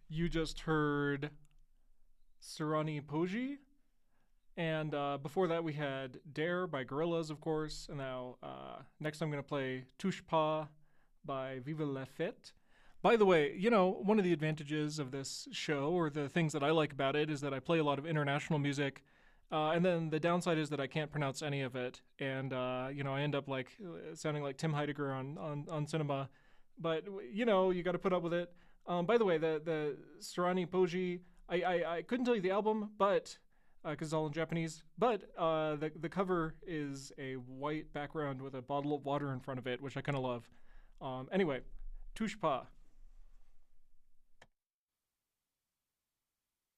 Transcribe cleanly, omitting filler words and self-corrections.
You just heard Surani Poji, and before that we had Dare by Gorillaz, of course. And now next I'm going to play Touche Pas by Vive la Fête. By the way, one of the advantages of this show, or the things that I like about it, is that I play a lot of international music. And then the downside is that I can't pronounce any of it, and I end up like sounding like Tim Heidegger on cinema. But you got to put up with it. By the way, the Sarani Poji, I couldn't tell you the album, but because it's all in Japanese. But the cover is a white background with a bottle of water in front of it, which I kind of love. Anyway, Touche Pas.